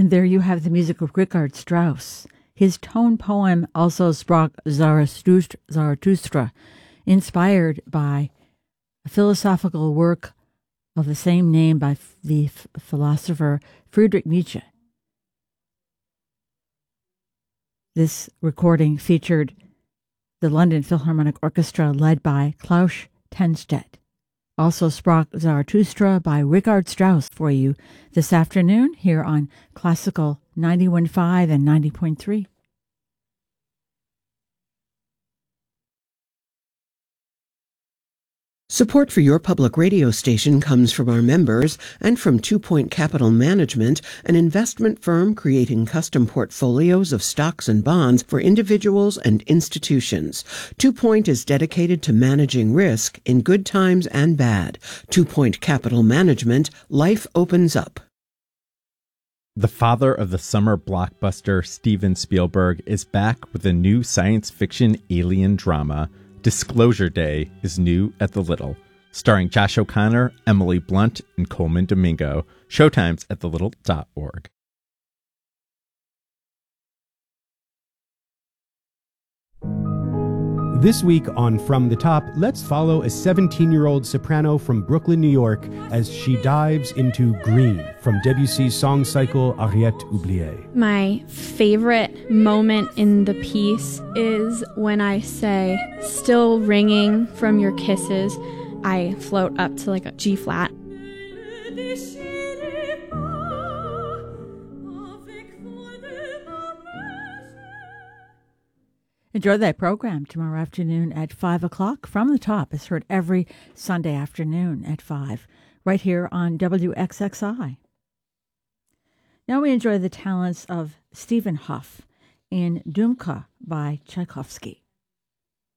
And there you have the music of Richard Strauss. His tone poem Also sprach Zarathustra, inspired by a philosophical work of the same name by the philosopher Friedrich Nietzsche. This recording featured the London Philharmonic Orchestra led by Klaus Tenstedt. Also sprach Zarathustra by Richard Strauss for you this afternoon here on Classical 91.5 and 90.3. Support for your public radio station comes from our members and from 2 Point Capital Management, an investment firm creating custom portfolios of stocks and bonds for individuals and institutions. 2 Point is dedicated to managing risk in good times and bad. 2 Point Capital Management, life opens up. The father of the summer blockbuster, Steven Spielberg, is back with a new science fiction alien drama. Disclosure Day is new at the Little, starring Josh O'Connor, Emily Blunt, and Coleman Domingo. Showtimes at thelittle.org. This week on From the Top, let's follow a 17-year-old soprano from Brooklyn, New York, as she dives into Green from Debussy's song cycle Ariette Oubliée. My favorite moment in the piece is when I say, "Still ringing from your kisses." I float up to like a G flat. Enjoy that program tomorrow afternoon at 5 o'clock. From the Top is heard every Sunday afternoon at 5, right here on WXXI. Now we enjoy the talents of Stephen Hough in Dumka by Tchaikovsky.